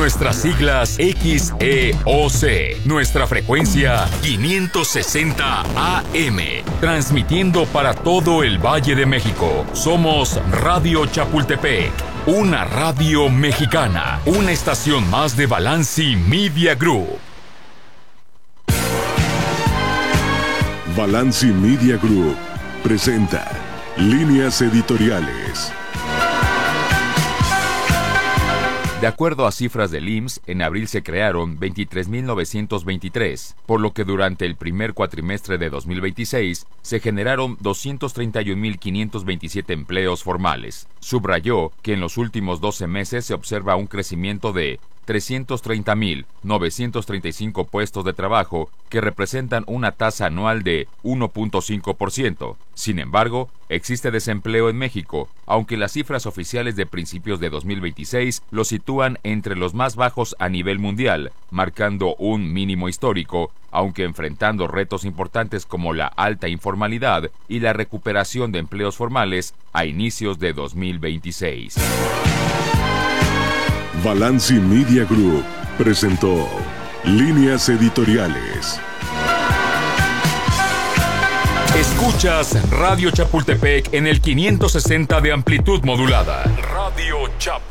Nuestras siglas XEOC. Nuestra frecuencia 560 AM. Transmitiendo para todo el Valle de México. Somos Radio Chapultepec. Una radio mexicana. Una estación más de Balanci Media Group. Balanci Media Group presenta Líneas Editoriales. De acuerdo a cifras del IMSS, en abril se crearon 23.923, por lo que durante el primer cuatrimestre de 2026 se generaron 231.527 empleos formales. Subrayó que en los últimos 12 meses se observa un crecimiento de 330.935 puestos de trabajo que representan una tasa anual de 1.5%. Sin embargo, existe desempleo en México, aunque las cifras oficiales de principios de 2026 lo sitúan entre los más bajos a nivel mundial, marcando un mínimo histórico, aunque enfrentando retos importantes como la alta informalidad y la recuperación de empleos formales a inicios de 2026. Balanci Media Group presentó Líneas Editoriales. Escuchas Radio Chapultepec en el 560 de amplitud modulada. Radio Chapultepec.